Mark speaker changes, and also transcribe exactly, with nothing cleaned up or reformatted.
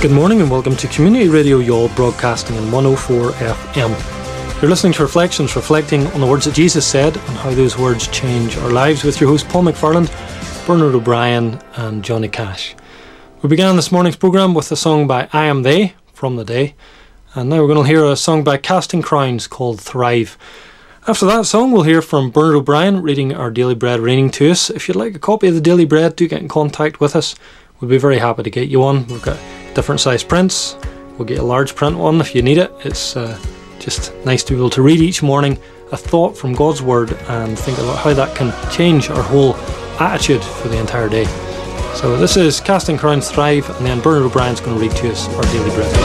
Speaker 1: Good morning and welcome to Community Radio Youghal, broadcasting in one oh four F M. You're listening to Reflections, reflecting on the words that Jesus said and how those words change our lives, with your host Paul McFarland, Bernard O'Brien and Johnny Cash. We began this morning's programme with a song by I Am They, From the Day, and now we're going to hear a song by Casting Crowns called Thrive. After that song, we'll hear from Bernard O'Brien reading our Daily Bread reading to us. If you'd like a copy of the Daily Bread, do get in contact with us. We'll be very happy to get you one. We've got different size prints. We'll get a large print one if you need it. It's uh, just nice to be able to read each morning a thought from God's Word and think about how that can change our whole attitude for the entire day. So this is Casting Crowns Thrive, and then Bernard O'Brien's going to read to us our Daily Bread.